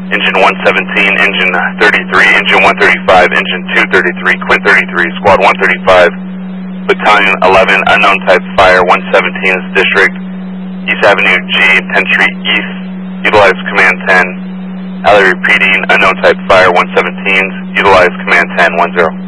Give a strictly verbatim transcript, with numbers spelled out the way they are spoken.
Engine one seventeen, Engine thirty-three, Engine one thirty-five, Engine two thirty-three, Quint thirty-three, Squad one thirty-five, Battalion eleven, unknown type fire, one seventeen is District, East Avenue G, tenth Street East, utilize Command ten. Alley repeating, unknown type fire, one seventeen, utilize Command ten, one zero.